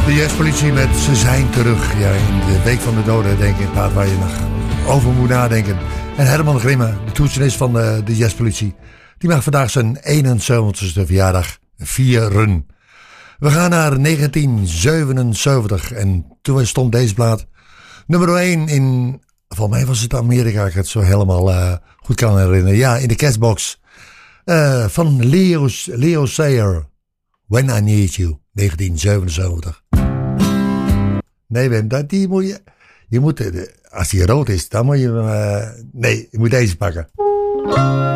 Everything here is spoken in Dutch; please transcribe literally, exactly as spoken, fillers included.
De jazzpolitie met Ze zijn terug. Ja, in de Week van de Doden denk ik, een plaat waar je nog over moet nadenken. En Herman Grimme, de toetsenist van de, de jazzpolitie, die mag vandaag zijn eenenzeventigste verjaardag vieren. We gaan naar negentien zevenenzeventig en toen stond deze plaat nummer één in, volgens mij was het Amerika, ik het zo helemaal uh, goed kan herinneren. Ja, in de Cashbox uh, van Leo, Leo Sayer, When I Need You, negentien zevenenzeventig. Nee Wim, dat, die moet je, je moet, als die rood is, dan moet je, uh, nee, je moet deze pakken.